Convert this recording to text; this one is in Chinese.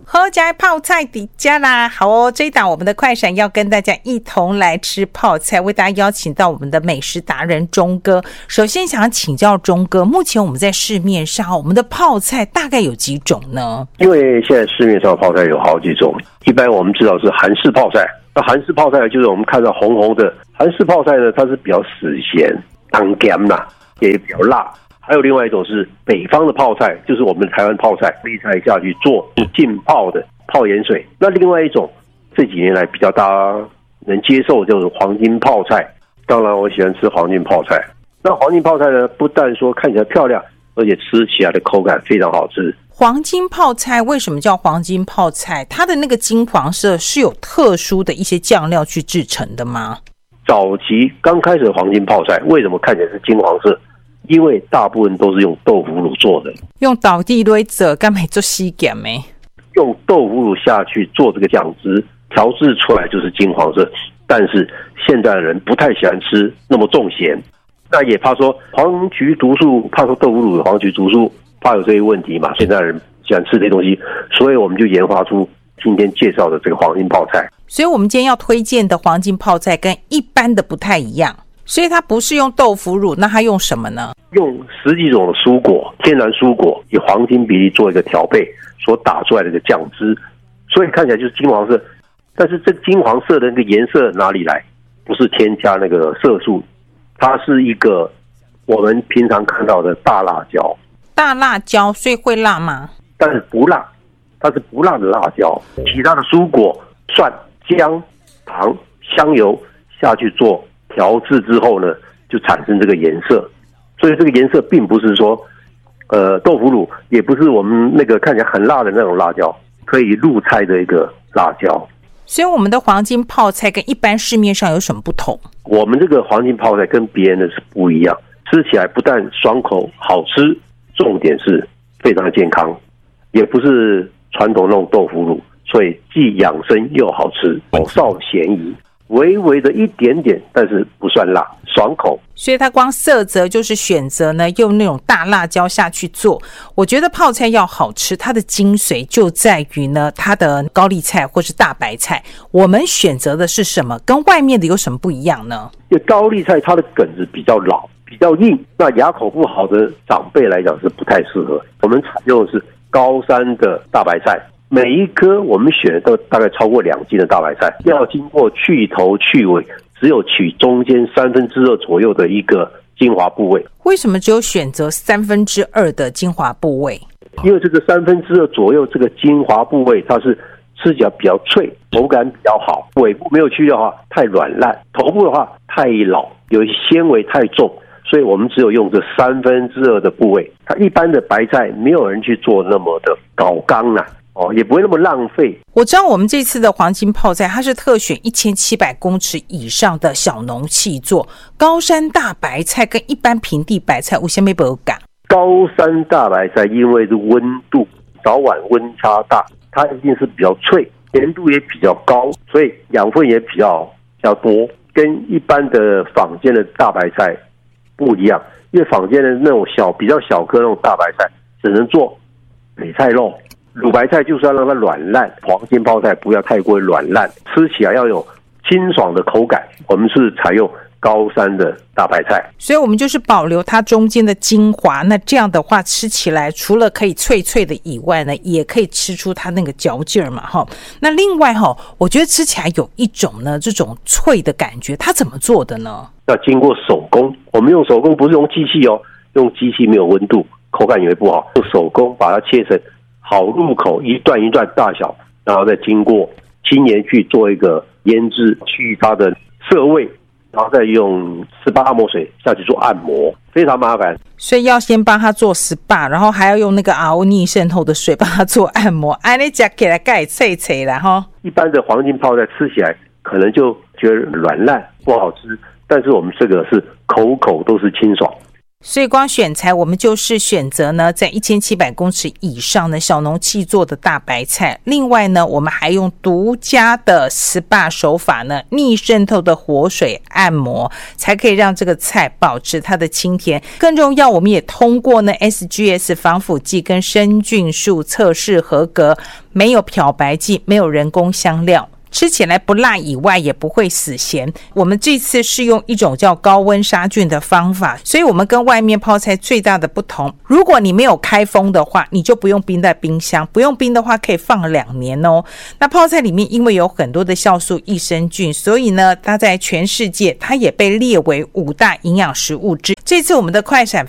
好家泡菜底家啦，好哦！这一档我们的快闪要跟大家一同来吃泡菜，为大家邀请到我们的美食达人钟哥。首先想要请教钟哥，目前我们在市面上我们的泡菜大概有几种呢？ 因为现在市面上泡菜有好几种，一般我们知道是韩式泡菜，那韩式泡菜就是我们看到红红的韩式泡菜呢，它是比较死咸、当干啦，也比较辣。还有另外一种是北方的泡菜，就是我们台湾泡菜，绿菜下去做浸泡的泡盐水。那另外一种这几年来比较大家能接受就是黄金泡菜。当然我喜欢吃黄金泡菜。那黄金泡菜呢，不但说看起来漂亮，而且吃起来的口感非常好吃。 黄金泡菜为什么叫黄金泡菜？它的那个金黄色是有特殊的一些酱料去制成的吗？ 早期刚开始的黄金泡菜为什么看起来是金黄色？因为大部分都是用豆腐乳做的， 用倒地堆者干没做西咸没？ 用豆腐乳下去做这个酱汁，调制出来就是金黄色。但是现在的人不太喜欢吃那么重咸，那也怕说黄曲毒素，怕说豆腐乳有黄曲毒素，怕有这些问题嘛。现在人喜欢吃这些东西，所以我们就研发出今天介绍的这个黄金泡菜。 所以我们今天要推荐的黄金泡菜跟一般的不太一样。所以它不是用豆腐乳，那它用什么呢？ 用10几种的蔬果，天然蔬果，以黄金比例做一个调配，所打出来的一个酱汁，所以看起来就是金黄色。但是这金黄色的那个颜色哪里来？不是添加那个色素，它是一个我们平常看到的大辣椒。 大辣椒，所以会辣吗？ 但是不辣，它是不辣的辣椒。其他的蔬果、蒜、姜、糖、香油下去做调制之后呢，就产生这个颜色。所以这个颜色并不是说豆腐乳，也不是我们那个看起来很辣的那种辣椒，可以入菜的一个辣椒。 所以我们的黄金泡菜跟一般市面上有什么不同？ 我们这个黄金泡菜跟别人的是不一样，吃起来不但爽口好吃，重点是非常的健康，也不是传统那种豆腐乳，所以既养生又好吃，老少咸宜。微微的一点点，但是不算辣，爽口。 所以它光色泽就是选择呢用那种大辣椒下去做。我觉得泡菜要好吃，它的精髓就在于呢它的高丽菜或是大白菜。我们选择的是什么？跟外面的有什么不一样呢？ 因为高丽菜它的梗子比较老，比较硬，那牙口不好的长辈来讲是不太适合。我们采用的是高山的大白菜。每一颗我们选的都大概超过2斤的大白菜，要经过去头去尾，只有取中间2/3左右的一个精华部位。 为什么只有选择2/3的精华部位？ 因为这个2/3左右这个精华部位，它是吃起来比较脆，口感比较好。尾部没有去掉的话太软烂，头部的话太老，有些纤维太重，所以我们只有用这2/3的部位。它一般的白菜没有人去做那么的搞刚啊。也不会那么浪费。 我知道我们这次的黄金泡菜，它是特选1700公尺以上的小农契作。高山大白菜跟一般平地白菜有什么不同？ 高山大白菜因为是温度早晚温差大，它一定是比较脆，甜度也比较高，所以养分也比较多，跟一般的坊间的大白菜不一样。因为坊间的那种比较小颗那种大白菜只能做美菜肉。卤白菜就是要让它软烂，黄金泡菜不要太过软烂，吃起来要有清爽的口感。我们是采用高山的大白菜， 所以我们就是保留它中间的精华。那这样的话吃起来除了可以脆脆的以外呢，也可以吃出它那个嚼劲儿嘛。那另外我觉得吃起来有一种呢这种脆的感觉，它怎么做的呢？ 要经过手工，我们用手工不是用机器用机器没有温度，口感也会不好。用手工把它切成好入口，一段一段大小，然后再经过轻盐去做一个腌制，去它的涩味，然后再用SPA按摩水下去做按摩，非常麻烦。 所以要先帮它做 SPA， 然后还要用那个熬逆渗透的水帮它做按摩，按你吃起来盖脆脆啦哈。 一般的黄金泡菜吃起来可能就觉得软烂不好吃，但是我们这个是口口都是清爽。 所以光选材我们就是选择呢在1700公尺以上的小农契作的大白菜，另外呢我们还用独家的 SPA 手法呢逆渗透的活水按摩，才可以让这个菜保持它的清甜。更重要，我们也通过呢 SGS 防腐剂跟生菌素测试合格，没有漂白剂，没有人工香料，吃起来不辣以外也不会死咸。我们这次是用一种叫高温杀菌的方法，所以我们跟外面泡菜最大的不同，如果你没有开封的话，你就不用冰在冰箱，不用冰的话可以放2年哦。那泡菜里面因为有很多的酵素益生菌，所以呢它在全世界它也被列为5大营养食物之。这次我们的快闪